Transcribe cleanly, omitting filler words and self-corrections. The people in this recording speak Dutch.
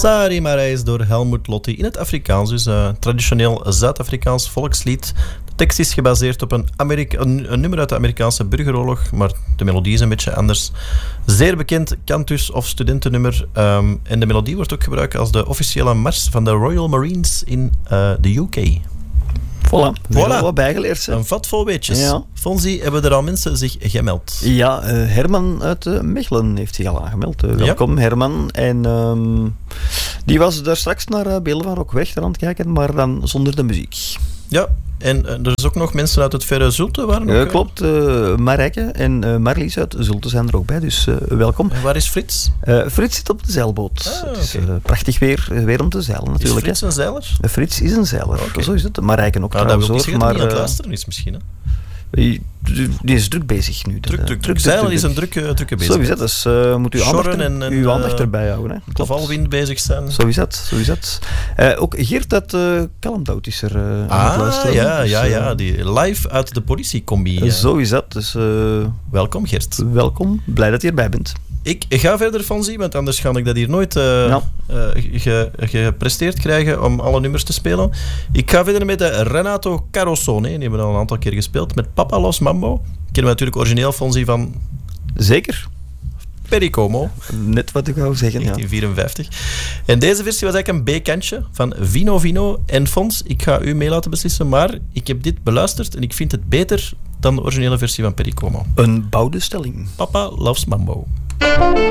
Sari Marais door Helmut Lotti in het Afrikaans. Dus traditioneel Zuid-Afrikaans volkslied. De tekst is gebaseerd op een nummer uit de Amerikaanse burgeroorlog, maar de melodie is een beetje anders. Zeer bekend kantus- of studentennummer. En de melodie wordt ook gebruikt als de officiële mars van de Royal Marines in de UK. Voilà. Wat bijgeleerd. Een vat vol weetjes. Ja. Fonzie, hebben er al mensen zich gemeld? Ja, Herman uit Mechelen heeft zich al aangemeld. Welkom, Herman. En die was daar straks naar beelden van Rokweg aan het kijken, maar dan zonder de muziek. Ja, en er is ook nog mensen uit het verre Zulte. Klopt, Marijke en Marlies uit Zulte zijn er ook bij, dus welkom. En waar is Frits? Frits zit op de zeilboot. Het is prachtig weer om te zeilen natuurlijk. Is Frits een zeiler? Frits is een zeiler, zo is het. Marijke ook trouwens. Dat wil niet aan het luisteren is misschien, hè? Die is druk bezig nu. Druk. Zeilen is een drukke bezig. Zo is het, dus moet u aandacht erbij houden. De valwind bezig zijn. Zo is het. Ook Geert uit Kalmthout is er aan het luisteren. Ja, die live uit de politiecombi. Zo is dat, dus welkom Geert. Welkom, blij dat je erbij bent. Ik ga verder, Fonzie, want anders ga ik dat hier nooit gepresteerd krijgen om alle nummers te spelen. Ik ga verder met de Renato Carosone. Die hebben we al een aantal keer gespeeld. Met Papa Los Mambo. Kennen we natuurlijk origineel, Fonzie, van... Zeker. Pericomo. Net wat ik wou zeggen, 1954. En deze versie was eigenlijk een B-kantje van Vino Vino. En Fons, ik ga u mee laten beslissen, maar ik heb dit beluisterd en ik vind het beter dan de originele versie van Pericomo. Een bouwde stelling. Papa Loves Mambo.